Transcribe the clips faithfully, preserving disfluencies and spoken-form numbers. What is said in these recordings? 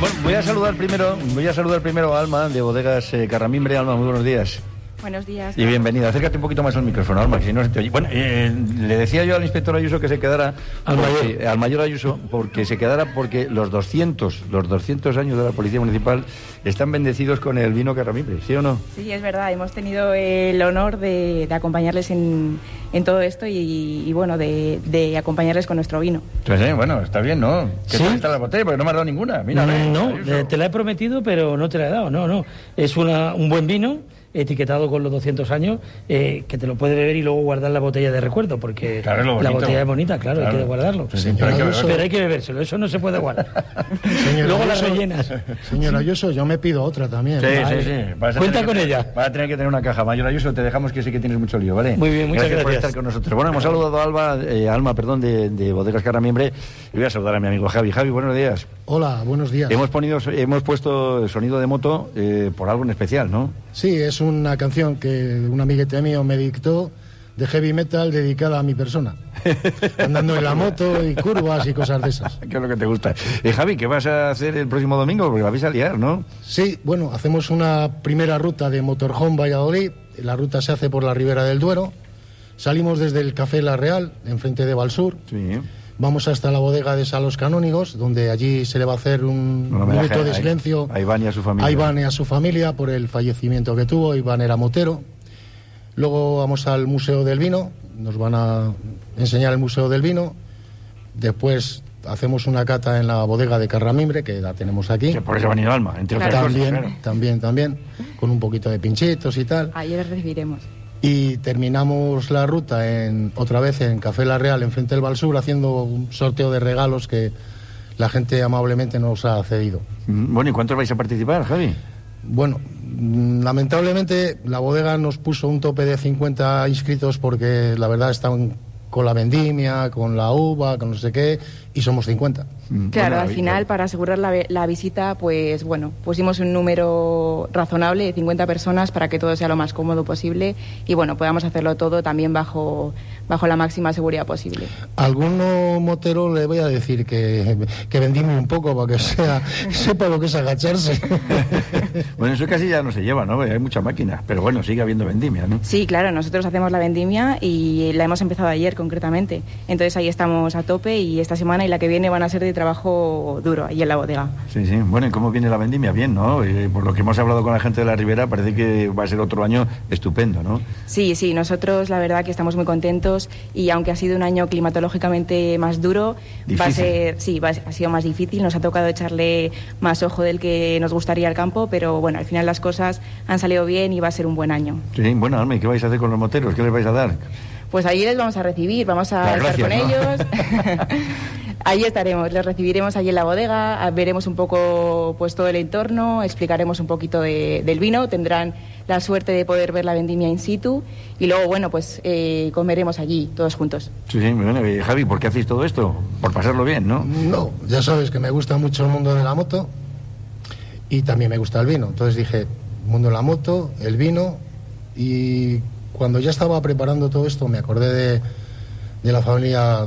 Bueno, voy a saludar primero, voy a saludar primero a Alma, de Bodegas eh, Carramimbre. Alma, muy buenos días. Buenos días. Y bienvenida. Acércate un poquito más al micrófono, Alma, que si no se te oye. Bueno, eh, le decía yo al inspector Ayuso que se quedara, al mayor, al mayor Ayuso, porque se quedara porque los doscientos, los doscientos años de la Policía Municipal están bendecidos con el vino Carramimbre, ¿sí o no? Sí, es verdad. Hemos tenido el honor de, de acompañarles en, en todo esto y, y bueno, de, de acompañarles con nuestro vino. Pues sí, bueno, está bien, ¿no? ¿Qué ¿Sí? tal está la botella? Porque no me has dado ninguna. Mira, no, no Ayuso. te la he prometido, pero no te la he dado, no, no. Es una, un buen vino, etiquetado con los doscientos años, eh, que te lo puedes beber y luego guardar la botella de recuerdo, porque claro, la botella es bonita, claro, claro. Hay que guardarlo. Sí, sí, pero, hay que pero hay que bebérselo, eso no se puede guardar. Luego las rellenas. Señor Ayuso, yo me pido otra también. Sí, vale. sí, sí. Vas a Cuenta con que, ella. Vas a tener que tener una caja. Mayor Ayuso, te dejamos que sí que tienes mucho lío, ¿vale? Muy bien, muchas gracias. gracias. por estar con nosotros. Bueno, hemos saludado a Alba, eh, Alma, perdón, de, de Bodegas Carramimbre. Y voy a saludar a mi amigo Javi. Javi, buenos días. Hola, buenos días. Hemos, ponido, hemos puesto sonido de moto eh, por algo en especial, ¿no? Sí, es una canción que un amiguete mío me dictó de heavy metal dedicada a mi persona. Andando en la moto y curvas y cosas de esas. ¿Qué es lo que te gusta? Eh, Javi, ¿qué vas a hacer el próximo domingo? Porque la vais a liar, ¿no? Sí, bueno, hacemos una primera ruta de Motorhome Valladolid. La ruta se hace por la Ribera del Duero. Salimos desde el Café La Real, enfrente de Valsur. Sí. Vamos hasta la bodega de Salos Canónigos, donde allí se le va a hacer un minuto de silencio a Iván y a su familia. A Iván y a su familia por el fallecimiento que tuvo. Iván era motero. Luego vamos al Museo del Vino, nos van a enseñar el Museo del Vino. Después hacemos una cata en la bodega de Carramimbre, que la tenemos aquí. Que por eso ha venido Alma, entre otras También, cosas. Claro. también, también, con un poquito de pinchitos y tal. Ayer les recibiremos. Y terminamos la ruta en otra vez en Café La Real, enfrente del Valsur, haciendo un sorteo de regalos que la gente amablemente nos ha cedido. Bueno, ¿y cuántos vais a participar, Javi? Bueno, lamentablemente la bodega nos puso un tope de cincuenta inscritos porque la verdad están con la vendimia, con la uva, con no sé qué, y somos cincuenta. Claro, Bueno, al final, para asegurar la, la visita, pues bueno, pusimos un número razonable de cincuenta personas para que todo sea lo más cómodo posible y bueno, podamos hacerlo todo también bajo, bajo la máxima seguridad posible. A alguno motero le voy a decir que, que vendimos un poco para que sea, sepa lo que es agacharse. Bueno, eso casi ya no se lleva, ¿no? Hay mucha máquina, pero bueno, sigue habiendo vendimia, ¿no? Sí, claro, nosotros hacemos la vendimia y la hemos empezado ayer concretamente. Entonces ahí estamos a tope y esta semana y la que viene van a ser de trabajo duro ahí en la bodega. Sí, sí. Bueno, ¿y cómo viene la vendimia? Bien, ¿no? Eh, por lo que hemos hablado con la gente de la Ribera, parece que va a ser otro año estupendo, ¿no? Sí, sí, nosotros la verdad que estamos muy contentos y aunque ha sido un año climatológicamente más duro, difícil. va a ser, sí, va, ha sido más difícil, nos ha tocado echarle más ojo del que nos gustaría al campo, pero bueno, al final las cosas han salido bien y va a ser un buen año. Sí, bueno, Alma, ¿y qué vais a hacer con los moteros? ¿Qué les vais a dar? Pues ahí les vamos a recibir, vamos a Las estar gracias, con ¿no? ellos. Ahí estaremos, les recibiremos allí en la bodega, veremos un poco pues todo el entorno, explicaremos un poquito de, del vino, tendrán la suerte de poder ver la vendimia in situ y luego, bueno, pues eh, comeremos allí todos juntos. Sí, sí, bueno, eh, Javi, ¿por qué hacéis todo esto? Por pasarlo bien, ¿no? No, ya sabes que me gusta mucho el mundo de la moto y también me gusta el vino. Entonces dije, mundo de la moto, el vino, y cuando ya estaba preparando todo esto me acordé de, de la familia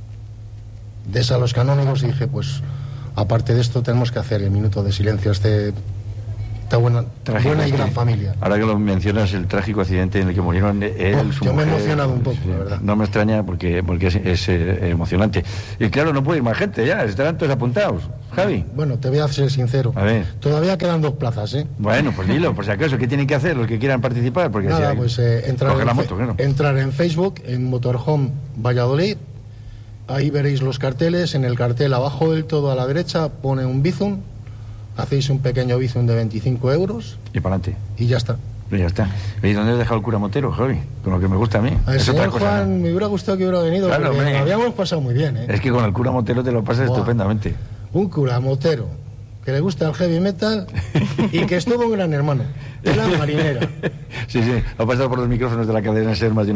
de Salos Canónigos y dije, pues aparte de esto tenemos que hacer el minuto de silencio a este, esta buena, Trágico, buena y sí. gran familia. Ahora que lo mencionas, el trágico accidente en el que murieron él, Oh, su yo me he mujer, emocionado un poco, sí, la verdad. No me extraña porque, porque es, es eh, emocionante. Y claro, no puede ir más gente ya, estarán todos apuntados. Javi. Bueno, te voy a ser sincero. A ver. Todavía quedan dos plazas, ¿eh? Bueno, pues dilo, por si acaso, ¿qué tienen que hacer los que quieran participar? Porque Nada, si hay... pues eh, entrar, Coger en la fe- moto, claro. entrar en Facebook, en Motorhome Valladolid. Ahí veréis los carteles. En el cartel abajo del todo a la derecha pone un bizum. Hacéis un pequeño bizum de veinticinco euros Y para adelante. y ya está. Y ya está. ¿Y dónde has dejado el cura Motero, Javi? Con lo que me gusta a mí. Al Es señor otra cosa, Juan ¿no? me hubiera gustado que hubiera venido, Claro, porque hombre. lo habíamos pasado muy bien, ¿eh? Es que con el cura Motero te lo pasas Buah. estupendamente. Un cura motero que le gusta el heavy metal y que estuvo en Gran Hermano, en la marinera. Sí, sí, ha pasado por los micrófonos de la cadena SER más de una